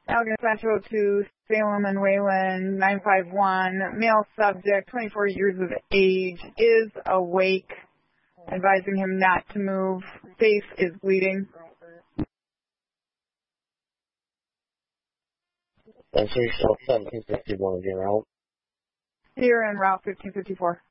Allegan Central to Salem and Wayland, 951, male subject, 24 years of age, is awake, advising him not to move. Face is bleeding. And so 1751 again, out. Here en route 1554.